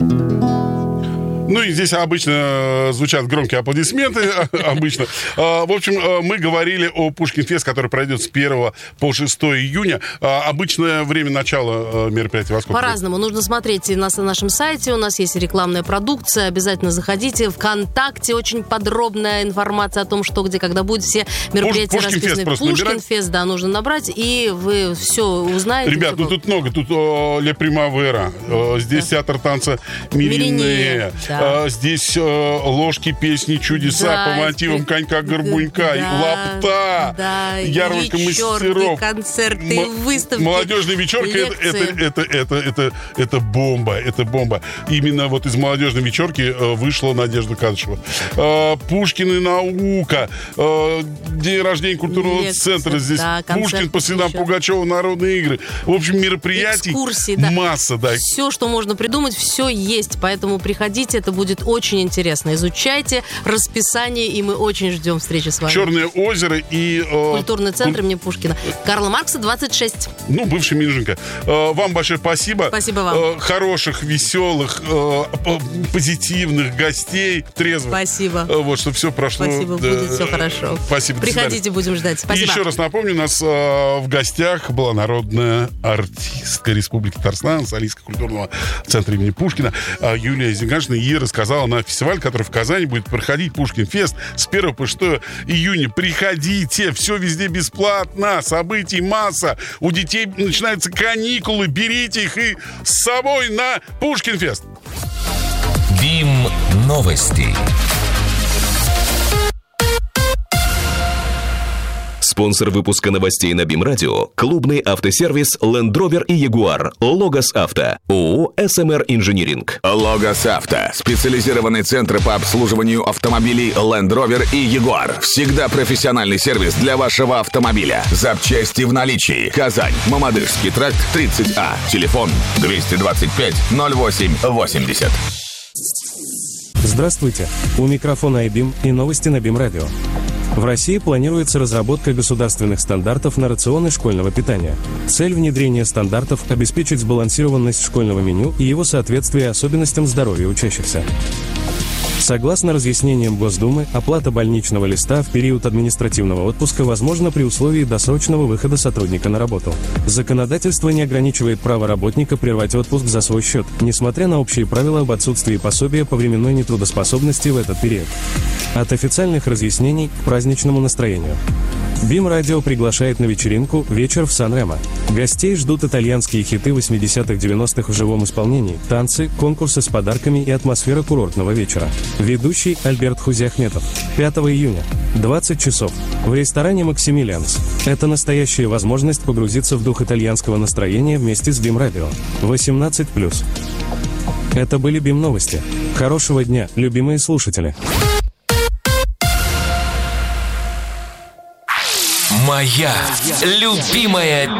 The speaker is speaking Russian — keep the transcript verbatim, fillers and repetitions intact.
Ну и здесь обычно звучат громкие аплодисменты, обычно. В общем, мы говорили о Пушкин-фест, который пройдет с первого по шестого июня. Обычное время начала мероприятия во сколько? По-разному. Нужно смотреть нас на нашем сайте. У нас есть рекламная продукция. Обязательно заходите. ВКонтакте очень подробная информация о том, что, где, когда будет. Все мероприятия расписаны. Пушкин-фест, да, нужно набрать, и вы все узнаете. Ребят, ну тут много. Тут Ле Примавера, здесь да. театр танца Мирине. Да. Здесь э, ложки, песни, чудеса да, по мотивам конька-горбунька, да, лапта, да, ярмарка мастеров, концерты, м- выставки, молодежная вечерка. Это, это, это, это, это, это бомба, это бомба. Именно вот из молодежной вечерки э, вышла Надежда Кадышева. Э, Пушкин и наука, э, день рождения культурного Лекция, центра. Здесь да, Пушкин по следам Пугачева, народные игры. В общем, мероприятий экскурсии, да. масса. Да. Все, что можно придумать, все есть. Поэтому приходите, это будет очень интересно. Изучайте расписание, и мы очень ждем встречи с вами. Черное озеро и... Э, Культурный центр куль... имени Пушкина. Карла Маркса, двадцать шесть. Ну, бывший Минженко. Э, вам большое спасибо. Спасибо вам. Э, хороших, веселых, э, позитивных гостей, трезвых. Спасибо. Э, вот, чтобы все прошло... Спасибо, будет все хорошо. Спасибо. Приходите, будем ждать. Спасибо. И еще раз напомню, у нас э, в гостях была народная артистка Республики Татарстан, солистка культурного центра имени Пушкина э, Юлия Зиганшина. И рассказала на фестиваль, который в Казани будет проходить, Пушкин-фест, с первого по шестого июня. Приходите, все везде бесплатно, событий масса. У детей начинаются каникулы, берите их и с собой на Пушкин-фест. БИМ новости. Спонсор выпуска новостей на БИМ Радио – клубный автосервис Land Rover и Jaguar. Логос Авто. ООО эс эм эр Инжиниринг. Логос Авто. Специализированный центр по обслуживанию автомобилей Land Rover и Jaguar. Всегда профессиональный сервис для вашего автомобиля. Запчасти в наличии. Казань. Мамадышский тракт, тридцать А. Телефон двести двадцать пять ноль восемь восемьдесят. Здравствуйте. У микрофона айбим и новости на БИМ Радио. В России планируется разработка государственных стандартов на рационы школьного питания. Цель внедрения стандартов – обеспечить сбалансированность школьного меню и его соответствие особенностям здоровья учащихся. Согласно разъяснениям Госдумы, оплата больничного листа в период административного отпуска возможна при условии досрочного выхода сотрудника на работу. Законодательство не ограничивает право работника прервать отпуск за свой счет, несмотря на общие правила об отсутствии пособия по временной нетрудоспособности в этот период. От официальных разъяснений к праздничному настроению. БИМ Радио приглашает на вечеринку «Вечер в Сан-Ремо». Гостей ждут итальянские хиты восьмидесятых-девяностых в живом исполнении, танцы, конкурсы с подарками и атмосфера курортного вечера. Ведущий Альберт Хузиахметов. пятого июня, двадцать часов, в ресторане «Максимилианс». Это настоящая возможность погрузиться в дух итальянского настроения вместе с БИМ Радио. восемнадцать плюс. Это были БИМ новости. Хорошего дня, любимые слушатели. Моя любимая